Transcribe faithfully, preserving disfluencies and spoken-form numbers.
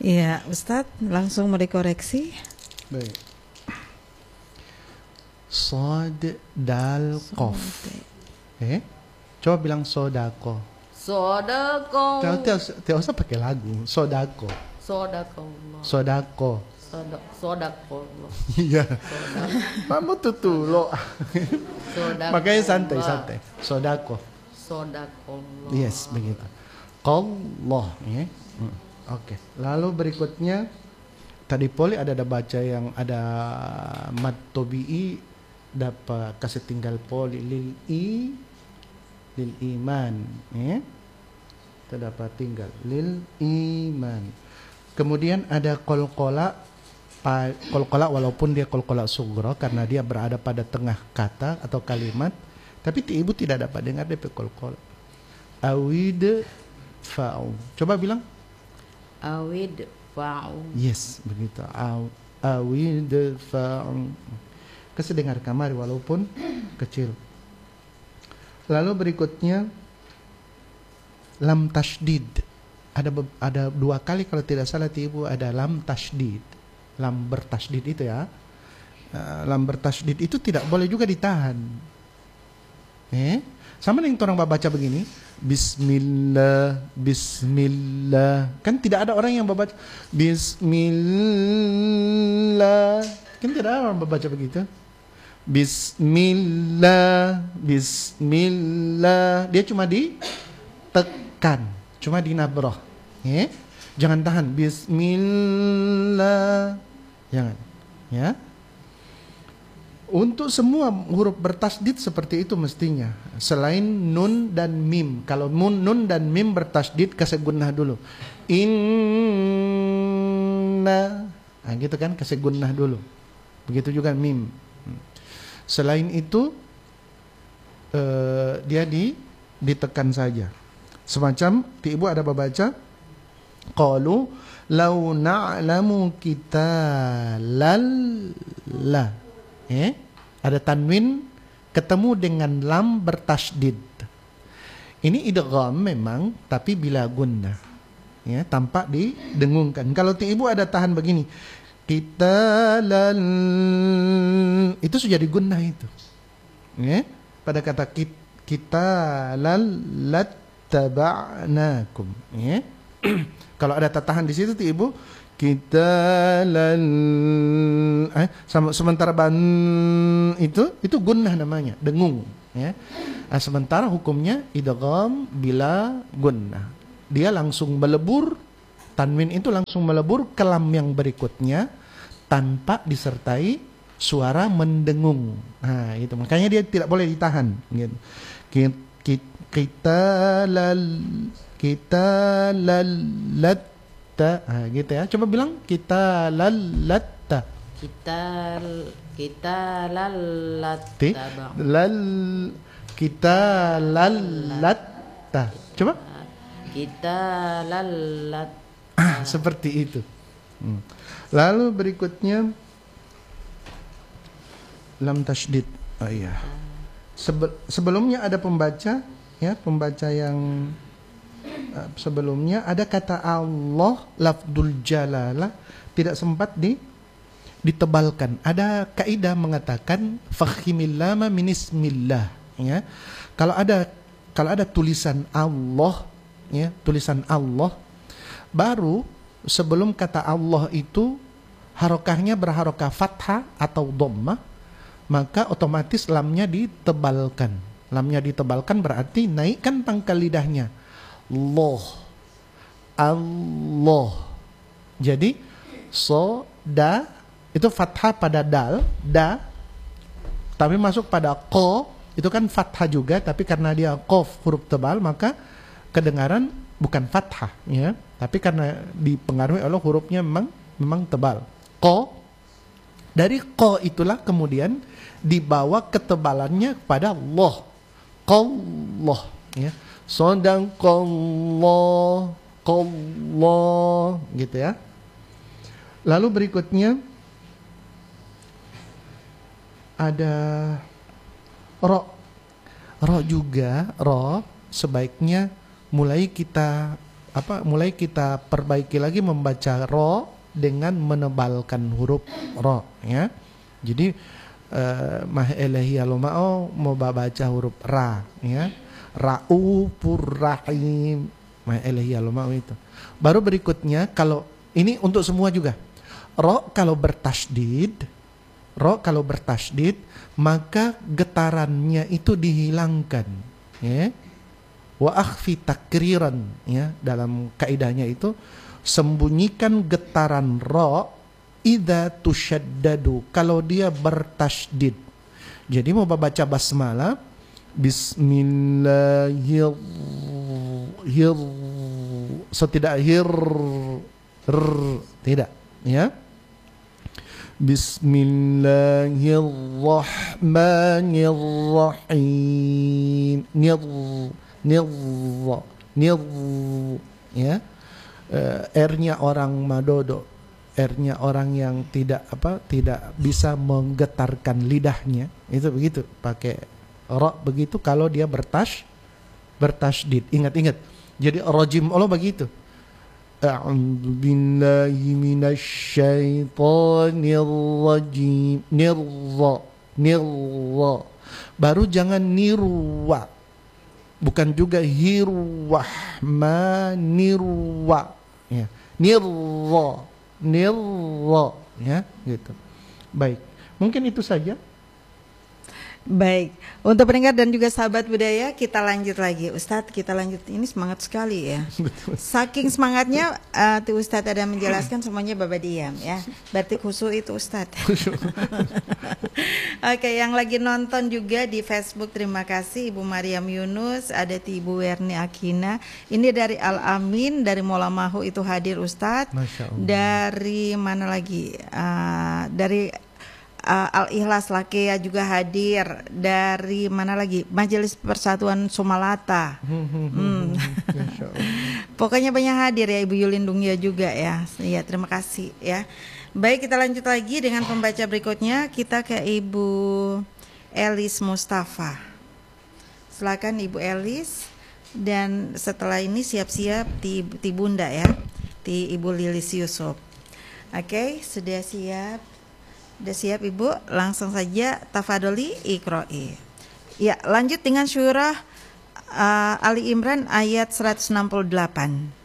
Iya, Ustadz langsung mau dikoreksi. Baik. Sod dal kof. Eh, coba bilang sodako. Sodako. Tidak usah pakai lagu. Sodako. Sodako. Sodako. Sodako. Iya. Kamu tuh lo. Makanya santai santai. Sodako. Sodako. Yes, begitu. Allah. Ya. Hmm. Oke. Okay. Lalu berikutnya tadi Poli ada ada baca yang ada mad tobi'i. Dapat kasih tinggal poli lil i lil iman, ya. Terdapat tinggal lil iman. Kemudian ada qalqala, qalqala walaupun dia qalqala sughra karena dia berada pada tengah kata atau kalimat, tapi ibu tidak dapat dengar D P qalqala. Awid fa'u. Coba bilang. Awid fa'u. Yes, begitu. Awid fa'u. Kasih dengar kamar walaupun kecil. Lalu berikutnya lam tasydid. Ada ada dua kali kalau tidak salah ibu ada lam tasydid. Lam bertasydid itu ya. Uh, lam bertasydid itu tidak boleh juga ditahan. Eh? Sama dengan orang baca begini, Bismillah, Bismillah. Kan tidak ada orang yang membaca Bismillah. Kan tidak ada orang membaca begitu. Bismillah, Bismillah. Dia cuma ditekan, cuma dinabrah. Ya? Jangan tahan. Bismillah. Jangan. Ya. Untuk semua huruf bertasdid seperti itu mestinya. Selain nun dan mim. Kalau nun, nun dan mim bertasdid kasih gunnah dulu. Inna. Nah, gitu kan kasih gunnah dulu. Begitu juga mim. Selain itu uh, dia di ditekan saja. Semacam di ibu ada baca qalu law na'lamu qitalal la. Eh? Ada tanwin ketemu dengan lam bertasydid. Ini idgham memang tapi bila gunnah. Ya, tampak didengungkan. Kalau ti ibu ada tahan begini. Kita lal itu sudah digunnah itu, ya. Pada kata kita lal lattaba'nakum, ya. Kalau ada tatahan di situ tuh ibu kita lal eh, sementara ban itu itu gunnah namanya, dengung, ya. Nah, sementara hukumnya idgham bila gunnah, dia langsung melebur. Tanwin itu langsung melebur ke lam yang berikutnya tanpa disertai suara mendengung. Nah, itu makanya dia tidak boleh ditahan. Gitu. Kita lal kita lalatta. Nah, gitu ya. Coba bilang kita lalatta. Kita kita lalatta. Lal kita lalatta. Coba. Kita lalatta. Ah, seperti itu. Hmm. Lalu berikutnya lam tasydid. Oh iya. Sebe sebelumnya ada pembaca, ya, pembaca yang uh, sebelumnya ada kata Allah lafdzul jalalah tidak sempat di ditebalkan. Ada kaidah mengatakan fakhimil lama min ismillah, ya. Kalau ada kalau ada tulisan Allah, ya, tulisan Allah baru sebelum kata Allah itu harokahnya berharokah fathah atau dhammah, maka otomatis lamnya ditebalkan. Lamnya ditebalkan berarti naikkan pangkal lidahnya. Allah. Allah. Jadi so da itu fathah pada dal, da. Tapi masuk pada ko itu kan fathah juga, tapi karena dia qaf huruf tebal maka kedengaran bukan fathah, ya. Tapi karena dipengaruhi oleh hurufnya memang memang tebal. Ko, dari ko itulah kemudian dibawa ketebalannya kepada Allah. Qallah, ya. Sadaqallah, qallah, gitu ya. Lalu berikutnya ada ro. Ro juga, ro sebaiknya mulai kita apa mulai kita perbaiki lagi membaca ro dengan menebalkan huruf ro ya. Jadi uh, mah ilahi alomao mau baca huruf ra ya. Raufur rahim mah ilahi alomao itu. Baru berikutnya kalau ini untuk semua juga. Ro kalau bertasdid, ro kalau bertasdid maka getarannya itu dihilangkan ya. Wa akhfi takriran ya, dalam kaidahnya itu sembunyikan getaran ro idza tushaddadu kalau dia bertasdid. Jadi mau baca basmalah bismillahir hir so tidak hir r, tidak ya. Bismillahirrahmanirrahim. Nir nir nir ya. Uh, R-nya orang Madodo, R-nya orang yang tidak apa tidak bisa menggetarkan lidahnya, itu begitu pakai ro begitu kalau dia bertash bertasydid. Ingat-ingat. Jadi rajim Allah begitu. A'udzu billahi minasy syaithanir rajim. Nirra, nirra. Baru jangan nirwa. Bukan juga hirwah, manirwa. Ya. Nirra, nirra, ya, gitu. Baik. Mungkin itu saja. Baik, untuk pendengar dan juga sahabat budaya, kita lanjut lagi. Ustadz, kita lanjut. Ini semangat sekali ya. Betul. Saking semangatnya, uh, tuh Ustadz ada menjelaskan semuanya Bapak diam ya. Berarti khusyuk itu Ustadz. Oke, yang lagi nonton juga di Facebook, terima kasih Ibu Mariam Yunus, ada Ibu Werni Akina. Ini dari Al Amin, dari Mola Mahu itu hadir Ustadz. Masya Allah. Dari mana lagi? Uh, dari Uh, Al-Ikhlas Lakea juga hadir. Dari mana lagi? Majelis Persatuan Somalata. hmm. Pokoknya banyak hadir ya, Ibu Yulindung ya juga ya. Ya, terima kasih ya. Baik, kita lanjut lagi dengan pembaca berikutnya. Kita ke Ibu Elis Mustafa. Silakan Ibu Elis. Dan setelah ini siap-siap di, di Bunda ya, di Ibu Lilis Yusuf. Oke, sudah siap? Sudah siap Ibu? Langsung saja tafadholi iqra'i. Ya, lanjut dengan surah uh, Ali Imran ayat seratus enam puluh delapan.